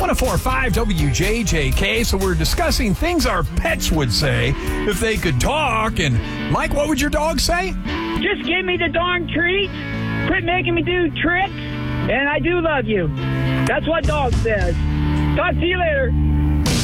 1045 WJJK. So we're discussing things our pets would say if they could talk. And Mike, what would your dog say? Just give me the darn treat. Quit making me do tricks. And I do love you. That's what dog says. Talk to you later.